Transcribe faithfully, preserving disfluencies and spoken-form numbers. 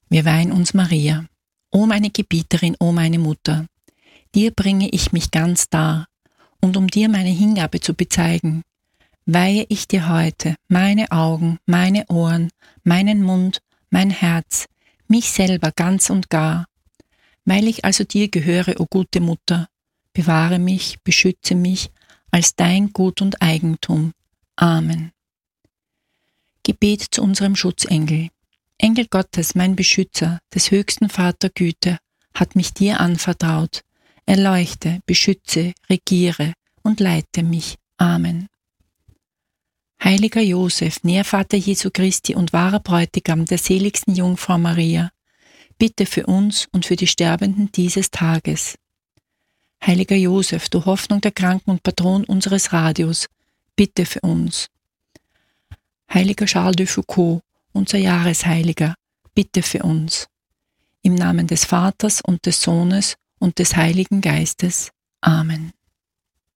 Wir weihen uns Maria. O meine Gebieterin, o meine Mutter, dir bringe ich mich ganz dar, und um dir meine Hingabe zu bezeigen, weihe ich dir heute meine Augen, meine Ohren, meinen Mund, mein Herz, mich selber ganz und gar. Weil ich also dir gehöre, o gute Mutter, bewahre mich, beschütze mich als dein Gut und Eigentum. Amen. Gebet zu unserem Schutzengel. Engel Gottes, mein Beschützer, des höchsten Vater Güte, hat mich dir anvertraut. Erleuchte, beschütze, regiere und leite mich. Amen. Heiliger Josef, Nährvater Jesu Christi und wahrer Bräutigam der seligsten Jungfrau Maria, bitte für uns und für die Sterbenden dieses Tages. Heiliger Josef, du Hoffnung der Kranken und Patron unseres Radios, bitte für uns. Heiliger Charles de Foucauld, unser Jahresheiliger, bitte für uns. Im Namen des Vaters und des Sohnes und des Heiligen Geistes. Amen.